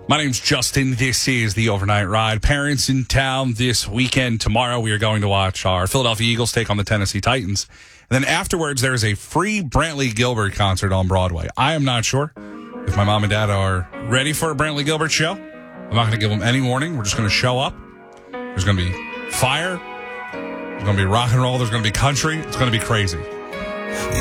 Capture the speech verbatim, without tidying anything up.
My name's Justin. This is the Overnight Ride. Parents in town this weekend. Tomorrow we are going to watch our Philadelphia Eagles take on the Tennessee Titans. And then afterwards there is a free Brantley Gilbert concert on Broadway. I am not sure if my mom and dad are ready for a Brantley Gilbert show. I'm not going to give them any warning. We're just going to show up. There's going to be fire. There's going to be rock and roll. There's going to be country. It's going to be crazy.